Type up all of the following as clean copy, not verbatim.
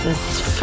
ist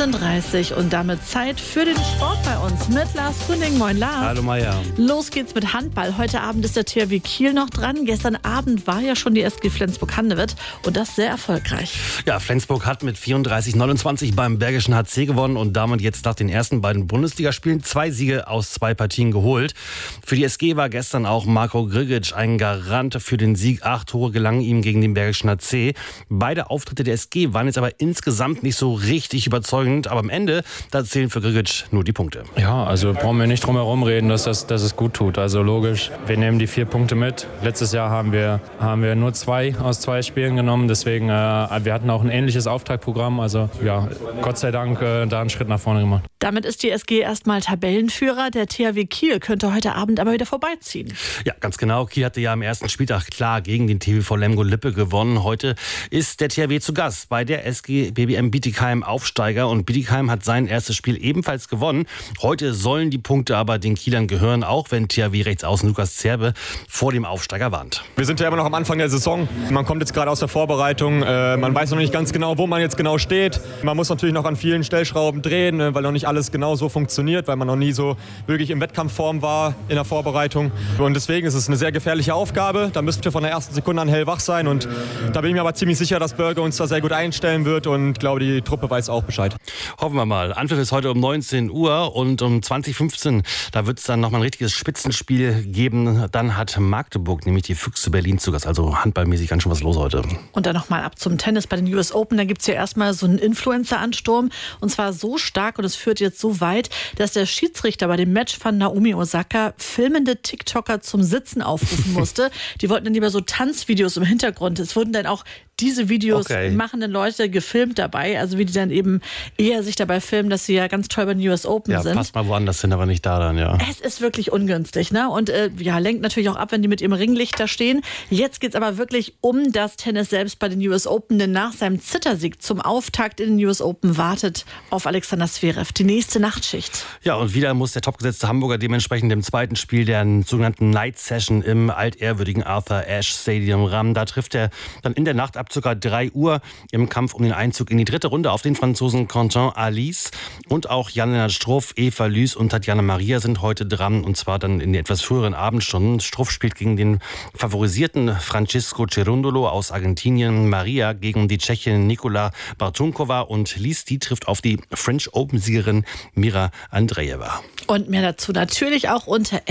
15:30 und damit Zeit für den Sport bei uns mit Lars Grüning. Moin Lars. Hallo Maja. Los geht's mit Handball. Heute Abend ist der THW Kiel noch dran. Gestern Abend war ja schon die SG Flensburg-Handewitt und das sehr erfolgreich. Ja, Flensburg hat mit 34:29 beim Bergischen HC gewonnen und damit jetzt nach den ersten beiden Bundesligaspielen 2 Siege aus 2 Partien geholt. Für die SG war gestern auch Marko Grigic ein Garant für den Sieg. 8 Tore gelangen ihm gegen den Bergischen HC. Beide Auftritte der SG waren jetzt aber insgesamt nicht so richtig überzeugend. Aber am Ende, da zählen für Grigic nur die Punkte. Ja, also brauchen wir nicht drum herum reden, dass es gut tut. Also logisch, wir nehmen die 4 Punkte mit. Letztes Jahr haben wir nur 2 aus 2 Spielen genommen. Deswegen, wir hatten auch ein ähnliches Auftaktprogramm. Also ja, Gott sei Dank da einen Schritt nach vorne gemacht. Damit ist die SG erstmal Tabellenführer. Der THW Kiel könnte heute Abend aber wieder vorbeiziehen. Ja, ganz genau. Kiel hatte ja am ersten Spieltag klar gegen den TVV Lemgo-Lippe gewonnen. Heute ist der THW zu Gast bei der SG BBM Bietigheim Aufsteiger. Und Bietigheim hat sein erstes Spiel ebenfalls gewonnen. Heute sollen die Punkte aber den Kielern gehören, auch wenn THW Rechtsaußen Lukas Zerbe vor dem Aufsteiger warnt. Wir sind ja immer noch am Anfang der Saison. Man kommt jetzt gerade aus der Vorbereitung. Man weiß noch nicht ganz genau, wo man jetzt genau steht. Man muss natürlich noch an vielen Stellschrauben drehen, weil noch nicht alles genau so funktioniert, weil man noch nie so wirklich in Wettkampfform war in der Vorbereitung. Und deswegen ist es eine sehr gefährliche Aufgabe. Da müssen wir von der ersten Sekunde an hellwach sein. Und da bin ich mir aber ziemlich sicher, dass Börge uns da sehr gut einstellen wird. Und ich glaube, die Truppe weiß auch Bescheid. Hoffen wir mal. Anpfiff ist heute um 19 Uhr und um 20:15 da wird es dann nochmal ein richtiges Spitzenspiel geben. Dann hat Magdeburg nämlich die Füchse Berlin zu Gast. Also handballmäßig ganz schön was los heute. Und dann nochmal ab zum Tennis bei den US Open. Da gibt es ja erstmal so einen Influencer-Ansturm. Und zwar so stark und es führt jetzt so weit, dass der Schiedsrichter bei dem Match von Naomi Osaka filmende TikToker zum Sitzen aufrufen musste. Die wollten dann lieber so Tanzvideos im Hintergrund. Es wurden dann auch diese Videos machenden Leute gefilmt dabei, also wie die dann eben eher sich dabei filmen, dass sie ja ganz toll bei den US Open sind. Ja, passt mal woanders hin, aber nicht da dann, ja. Es ist wirklich ungünstig, ne? Und lenkt natürlich auch ab, wenn die mit ihrem Ringlicht da stehen. Jetzt geht's aber wirklich um das Tennis selbst bei den US Open, denn nach seinem Zittersieg zum Auftakt in den US Open wartet auf Alexander Zverev die nächste Nachtschicht. Ja, und wieder muss der topgesetzte Hamburger dementsprechend im zweiten Spiel der sogenannten Night Session im altehrwürdigen Arthur Ashe Stadium ran. Da trifft er dann in der Nacht ab ca. 3 Uhr im Kampf um den Einzug in die dritte Runde auf den Franzosen Quentin Alice. Und auch Jan-Lennart Struff, Eva Lys und Tatjana Maria sind heute dran. Und zwar dann in den etwas früheren Abendstunden. Struff spielt gegen den favorisierten Francisco Cerundolo aus Argentinien. Maria gegen die Tschechin Nikola Bartunkova. Und Lys, die trifft auf die French Open-Siegerin Mira Andreeva. Und mehr dazu natürlich auch unter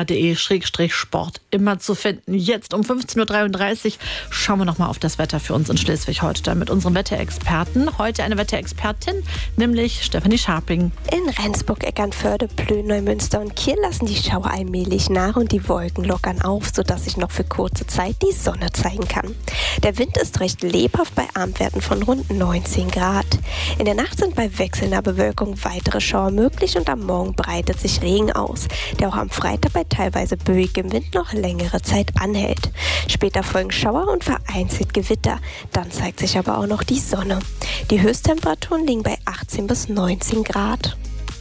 ndr.de/sport immer zu finden. Jetzt um 15:33 Uhr schauen wir nochmal auf das Wetter für uns in Schleswig-Holstein mit unserem Wetterexperten. Heute eine Wetterexpertin, nämlich Stefanie Scharping. In Rendsburg, Eckernförde, Plön, Neumünster und Kiel lassen die Schauer allmählich nach und die Wolken lockern auf, sodass sich noch für kurze Zeit die Sonne zeigen kann. Der Wind ist recht lebhaft bei Abendwerten von rund 19 Grad. In der Nacht sind bei wechselnder Bewölkung weitere Schauer möglich und am Morgen breitet sich Regen aus, der auch am Freitag bei teilweise böigem Wind noch längere Zeit anhält. Später folgen Schauer und vereinzelt Gewitter. Dann zeigt sich aber auch noch die Sonne. Die Höchsttemperaturen liegen bei 18 bis 19 Grad.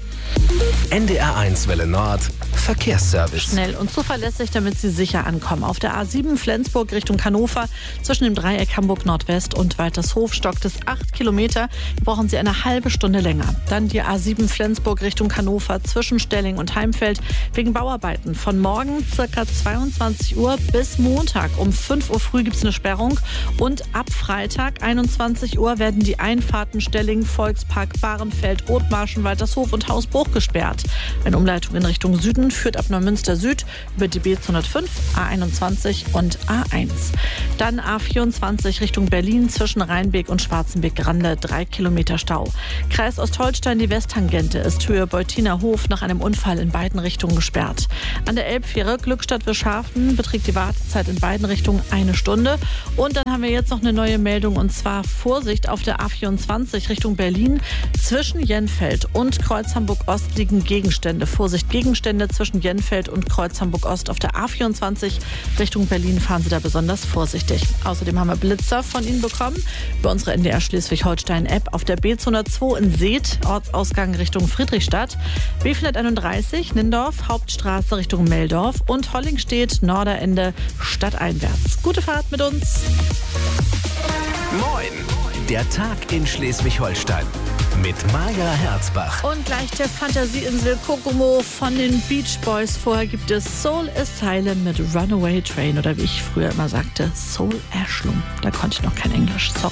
NDR1 Welle Nord Verkehrsservice. Schnell und zuverlässig, damit Sie sicher ankommen. Auf der A7 Flensburg Richtung Hannover zwischen dem Dreieck Hamburg Nordwest und Waltershof stockt es 8 Kilometer. Hier brauchen Sie eine halbe Stunde länger. Dann die A7 Flensburg Richtung Hannover zwischen Stelling und Heimfeld wegen Bauarbeiten. Von morgen ca. 22 Uhr bis Montag um 5 Uhr früh gibt es eine Sperrung. Und ab Freitag 21 Uhr werden die Einfahrten Stelling, Volkspark, Bahrenfeld, Othmarschen, Waltershof und Hausbruch gesperrt. Eine Umleitung in Richtung Süden führt ab Neumünster Süd über die B205, A21 und A1. Dann A24 Richtung Berlin zwischen Rheinbeek und Schwarzenbeck-Grande 3 Kilometer Stau. Kreis Ostholstein, die Westtangente ist Höhe Beutiner Hof nach einem Unfall in beiden Richtungen gesperrt. An der Elbfähre Glückstadt-Wilschafen beträgt die Wartezeit in beiden Richtungen 1 Stunde. Und dann haben wir jetzt noch eine neue Meldung und zwar Vorsicht auf der A24 Richtung Berlin. Zwischen Jenfeld und Kreuz Hamburg-Ost liegen Gegenstände. Vorsicht, Gegenstände zwischen Jenfeld und Kreuz Hamburg-Ost. Auf der A24 Richtung Berlin fahren Sie da besonders vorsichtig. Außerdem haben wir Blitzer von Ihnen bekommen über unsere NDR Schleswig-Holstein-App auf der B202 in Seet, Ortsausgang Richtung Friedrichstadt, B431 Nindorf, Hauptstraße Richtung Meldorf und Hollingstedt, Norderende, stadteinwärts. Gute Fahrt mit uns. Moin! Der Tag in Schleswig-Holstein mit Maja Herzbach. Und gleich der Fantasieinsel Kokomo von den Beach Boys. Vorher gibt es Soul Asylum mit Runaway Train oder wie ich früher immer sagte, Soul Ashlum. Da konnte ich noch kein Englisch. Sorry.